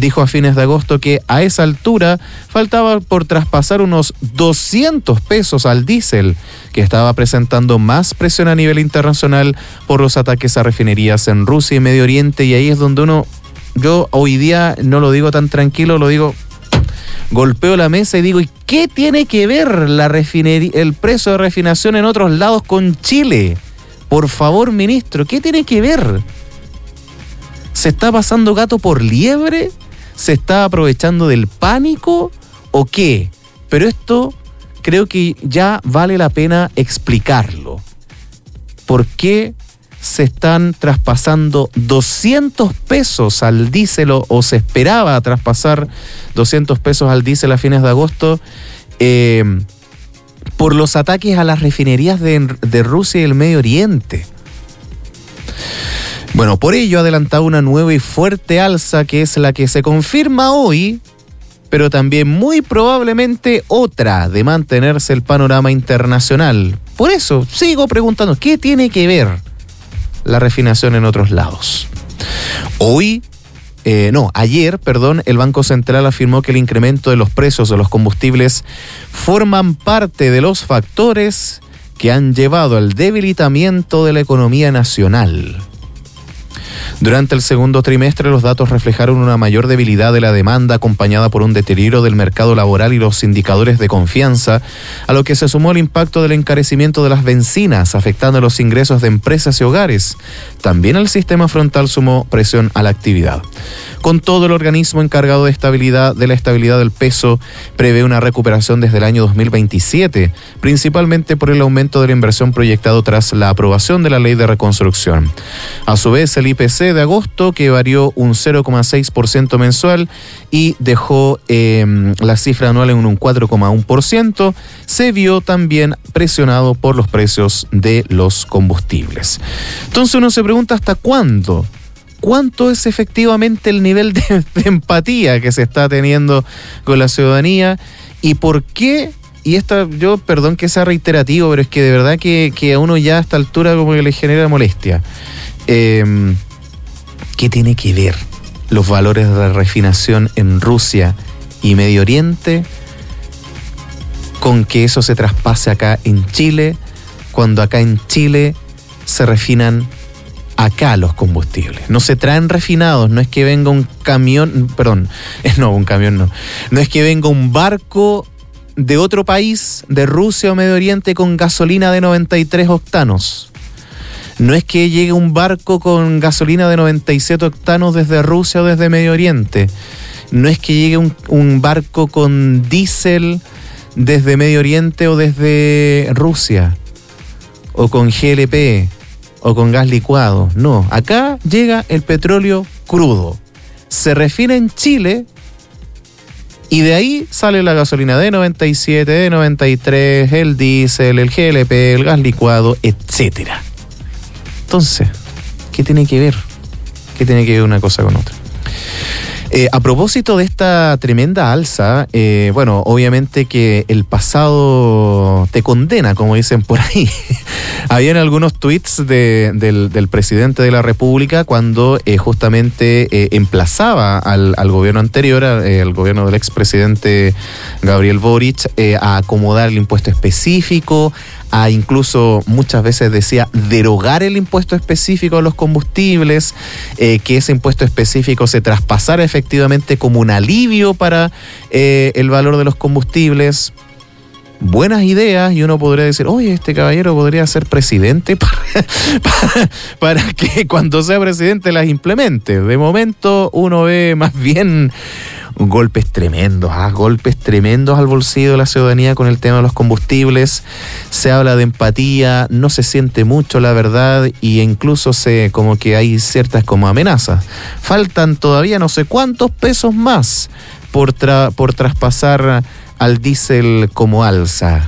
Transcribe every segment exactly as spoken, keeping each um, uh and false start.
dijo a fines de agosto que a esa altura faltaba por traspasar unos doscientos pesos al diésel, que estaba presentando más presión a nivel internacional por los ataques a refinerías en Rusia y Medio Oriente, y ahí es donde uno, yo hoy día no lo digo tan tranquilo, lo digo, golpeo la mesa y digo, ¿y qué tiene que ver la refinería, el precio de refinación en otros lados con Chile? Por favor, ministro, ¿qué tiene que ver? ¿Se está pasando gato por liebre? ¿Se está aprovechando del pánico? ¿O qué? Pero esto creo que ya vale la pena explicarlo. ¿Por qué se están traspasando doscientos pesos al diésel o, o se esperaba traspasar doscientos pesos al diésel a fines de agosto eh, por los ataques a las refinerías de, de Rusia y el Medio Oriente? Bueno, por ello ha adelantado una nueva y fuerte alza, que es la que se confirma hoy, pero también muy probablemente otra de mantenerse el panorama internacional. Por eso sigo preguntando, ¿qué tiene que ver la refinación en otros lados? Hoy, eh, no, ayer, perdón, el Banco Central afirmó que el incremento de los precios de los combustibles forman parte de los factores que han llevado al debilitamiento de la economía nacional. Durante el segundo trimestre, los datos reflejaron una mayor debilidad de la demanda, acompañada por un deterioro del mercado laboral y los indicadores de confianza, a lo que se sumó el impacto del encarecimiento de las bencinas, afectando los ingresos de empresas y hogares. También el sistema frontal sumó presión a la actividad. Con todo, el organismo encargado de estabilidad de la estabilidad del peso prevé una recuperación desde el año dos mil veintisiete, principalmente por el aumento de la inversión proyectado tras la aprobación de la ley de reconstrucción. A su vez, el I P C de agosto, que varió un cero coma seis por ciento mensual y dejó eh, la cifra anual en un cuatro coma uno por ciento, se vio también presionado por los precios de los combustibles. Entonces uno se pregunta, ¿hasta cuándo? ¿Cuánto es efectivamente el nivel de, de empatía que se está teniendo con la ciudadanía? ¿Y por qué? Y esta, yo, perdón que sea reiterativo, pero es que de verdad que, que a uno ya a esta altura como que le genera molestia. Eh, ¿Qué tiene que ver los valores de refinación en Rusia y Medio Oriente con que eso se traspase acá en Chile, cuando acá en Chile se refinan acá los combustibles? No se traen refinados, no es que venga un camión, perdón, no, un camión no, no es que venga un barco de otro país, de Rusia o Medio Oriente, con gasolina de noventa y tres octanos. No es que llegue un barco con gasolina de noventa y siete octanos desde Rusia o desde Medio Oriente. No es que llegue un, un barco con diésel desde Medio Oriente o desde Rusia, o con G L P, o con gas licuado. No, acá llega el petróleo crudo, se refina en Chile y de ahí sale la gasolina de noventa y siete, de noventa y tres, el diésel, el G L P, el gas licuado, etcétera. Entonces, ¿qué tiene que ver? ¿Qué tiene que ver una cosa con otra? Eh, a propósito de esta tremenda alza, eh, bueno, obviamente que el pasado te condena, como dicen por ahí. Habían algunos tweets de, del, del presidente de la República cuando eh, justamente eh, emplazaba al, al gobierno anterior, eh, al gobierno del expresidente Gabriel Boric, eh, a acomodar el impuesto específico, a incluso muchas veces decía derogar el impuesto específico a los combustibles, eh, que ese impuesto específico se traspasara efectivamente como un alivio para eh, el valor de los combustibles. Buenas ideas, y uno podría decir, oye, este caballero podría ser presidente para, para, para que cuando sea presidente las implemente. De momento uno ve más bien golpes tremendos, ¿ah? golpes tremendos al bolsillo de la ciudadanía con el tema de los combustibles. Se habla de empatía, no se siente mucho, la verdad, y incluso se como que hay ciertas como amenazas. Faltan todavía no sé cuántos pesos más por, tra- por traspasar al diésel como alza.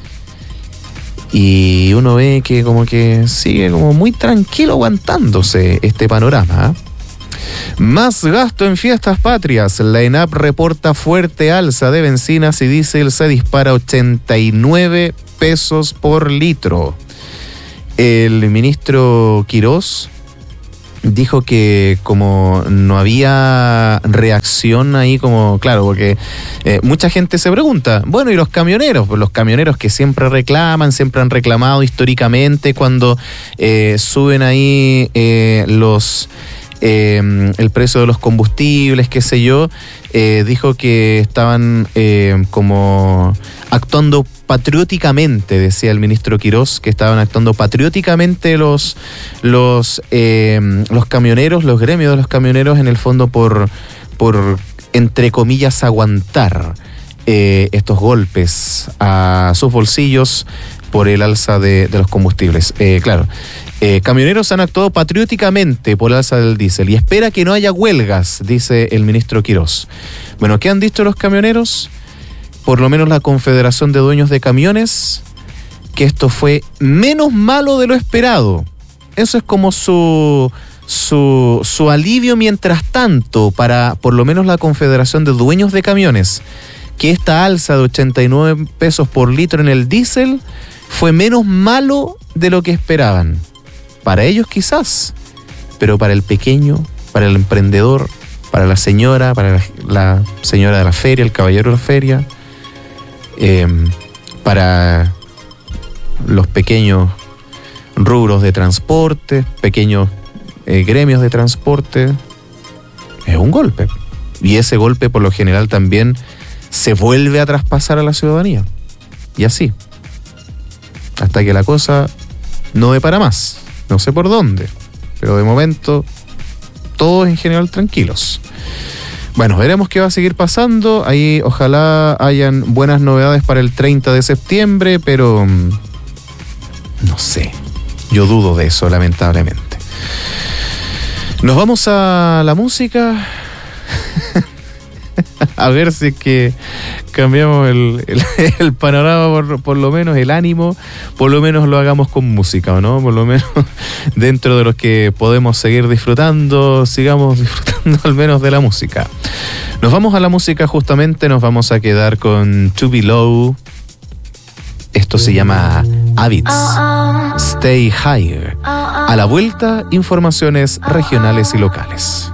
Y uno ve que como que sigue como muy tranquilo aguantándose este panorama, ¿eh? Más gasto en fiestas patrias. La ENAP reporta fuerte alza de bencinas y diésel, se dispara ochenta y nueve pesos por litro. El ministro Quirós dijo que como no había reacción ahí, como, claro, porque eh, mucha gente se pregunta, bueno, ¿y los camioneros? Pues los camioneros que siempre reclaman, siempre han reclamado históricamente cuando eh, suben ahí eh, los... Eh, el precio de los combustibles, qué sé yo, eh, dijo que estaban eh, como actuando patrióticamente, decía el ministro Quirós, que estaban actuando patrióticamente los, los, eh, los camioneros, los gremios de los camioneros, en el fondo por, por entre comillas, aguantar eh, estos golpes a sus bolsillos por el alza de, de los combustibles. Eh, claro, eh, camioneros han actuado patrióticamente por el alza del diésel y espera que no haya huelgas, dice el ministro Quirós. Bueno, ¿qué han dicho los camioneros? Por lo menos la Confederación de Dueños de Camiones, que esto fue menos malo de lo esperado. Eso es como su, su, su alivio mientras tanto para por lo menos la Confederación de Dueños de Camiones, que esta alza de ochenta y nueve pesos por litro en el diésel fue menos malo de lo que esperaban. Para ellos quizás, pero para el pequeño, para el emprendedor, para la señora, para la, la señora de la feria, el caballero de la feria, eh, para los pequeños rubros de transporte, pequeños eh, gremios de transporte, es un golpe. Y ese golpe por lo general también se vuelve a traspasar a la ciudadanía. Y así. Hasta que la cosa no dé para más. No sé por dónde. Pero de momento, todos en general tranquilos. Bueno, veremos qué va a seguir pasando. Ahí ojalá hayan buenas novedades para el treinta de septiembre, pero no sé. Yo dudo de eso, lamentablemente. Nos vamos a la música. A ver si es que cambiamos el, el, el panorama, por, por lo menos el ánimo, por lo menos lo hagamos con música, ¿o no? Por lo menos dentro de los que podemos seguir disfrutando, sigamos disfrutando al menos de la música. Nos vamos a la música justamente, nos vamos a quedar con Too Below. Esto se llama Habits, Stay Higher. A la vuelta, informaciones regionales y locales.